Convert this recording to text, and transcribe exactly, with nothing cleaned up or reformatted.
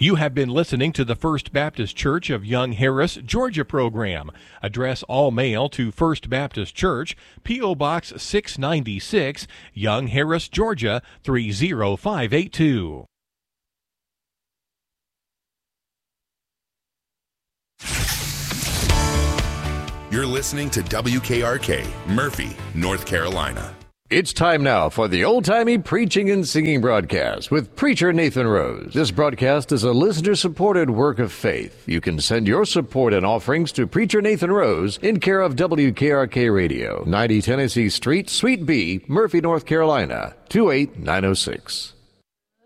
You have been listening to the First Baptist Church of Young Harris, Georgia program. Address all mail to First Baptist Church, P O. Box six ninety-six, Young Harris, Georgia three zero five eight two. You're listening to W K R K, Murphy, North Carolina. It's time now for the old-timey preaching and singing broadcast with Preacher Nathan Rose. This broadcast is a listener-supported work of faith. You can send your support and offerings to Preacher Nathan Rose in care of W K R K Radio, ninety Tennessee Street, Suite B, Murphy, North Carolina, two eight nine oh six.